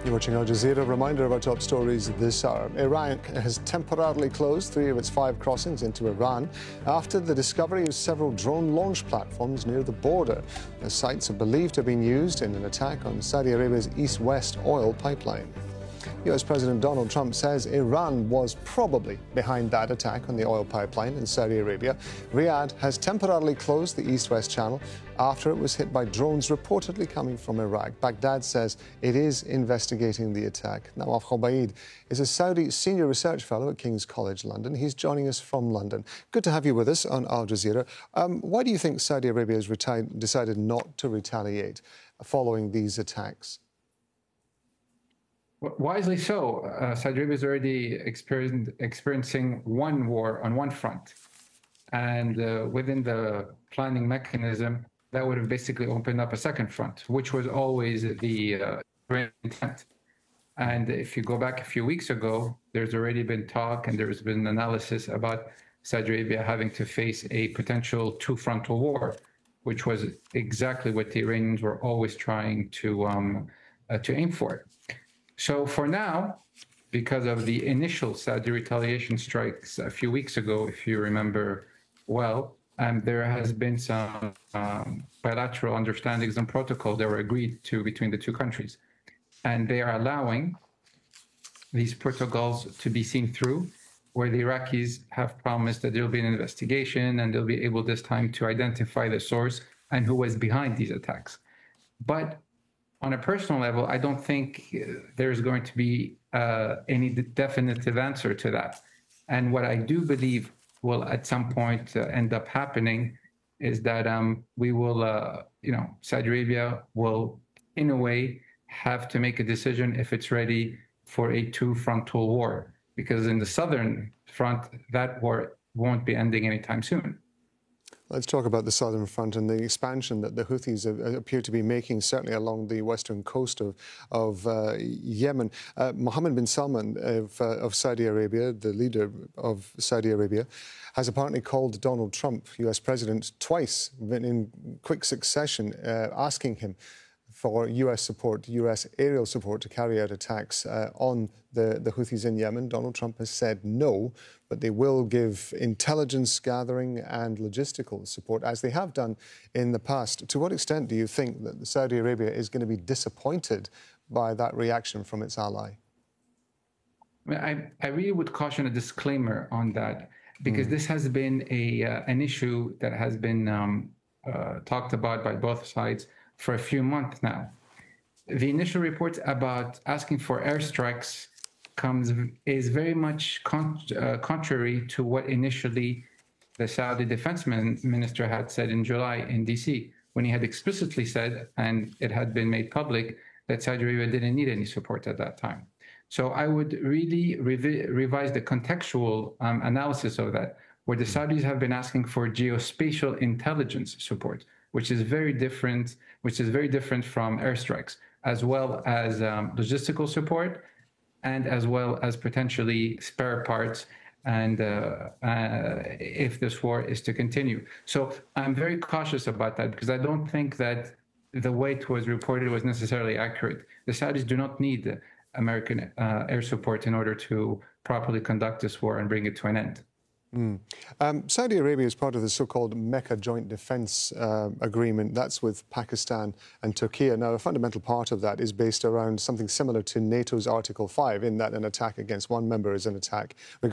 You're watching Al Jazeera. Reminder of our top stories this hour. Iraq has temporarily closed 3 of its 5 crossings into Iran after the discovery of several drone launch platforms near the border. The sites are believed to have been used in an attack on Saudi Arabia's east-west oil pipeline. US President Donald Trump says Iran was probably behind that attack on the oil pipeline in Saudi Arabia. Riyadh has temporarily closed the east-west channel after it was hit by drones reportedly coming from Iraq. Baghdad says it is investigating the attack. Nawaf Khobaid is a Saudi senior research fellow at King's College London. He's joining us from London. Good to have you with us on Al Jazeera. Why do you think Saudi Arabia has decided not to retaliate following these attacks? Wisely so. Saudi Arabia is already experiencing one war on one front. And within the planning mechanism, that would have basically opened up a second front, which was always the intent. And if you go back a few weeks ago, there's already been talk and there's been analysis about Saudi Arabia having to face a potential two-frontal war, which was exactly what the Iranians were always trying to aim for. So for now, because of the initial Saudi retaliation strikes a few weeks ago, if you remember well, there has been some bilateral understandings and protocols that were agreed to between the two countries. And they are allowing these protocols to be seen through, where the Iraqis have promised that there will be an investigation and they'll be able this time to identify the source and who was behind these attacks. But on a personal level, I don't think there's going to be any definitive answer to that. And what I do believe will at some point end up happening is that we will, Saudi Arabia will, in a way, have to make a decision if it's ready for a two-frontal war. Because in the southern front, that war won't be ending anytime soon. Let's talk about the southern front and the expansion that the Houthis appear to be making, certainly along the western coast of Yemen. Mohammed bin Salman of Saudi Arabia, the leader of Saudi Arabia, has apparently called Donald Trump, US president, twice in quick succession, asking him for US support, US aerial support to carry out attacks on the Houthis in Yemen. Donald Trump has said no, but they will give intelligence gathering and logistical support, as they have done in the past. To what extent do you think that Saudi Arabia is going to be disappointed by that reaction from its ally? I really would caution a disclaimer on that, because this has been an issue that has been talked about by both sides for a few months now. The initial reports about asking for airstrikes is very much contrary to what initially the Saudi defense minister had said in July in DC, when he had explicitly said, and it had been made public, that Saudi Arabia didn't need any support at that time. So I would really revise the contextual analysis of that, where the Saudis have been asking for geospatial intelligence support, which is very different from airstrikes, as well as logistical support, and as well as potentially spare parts, and if this war is to continue. So I'm very cautious about that, because I don't think that the way it was reported was necessarily accurate. The Saudis do not need American air support in order to properly conduct this war and bring it to an end. Saudi Arabia is part of the so-called Mecca Joint Defence Agreement. That's with Pakistan and Turkey. Now, a fundamental part of that is based around something similar to NATO's Article 5, in that an attack against one member is an attack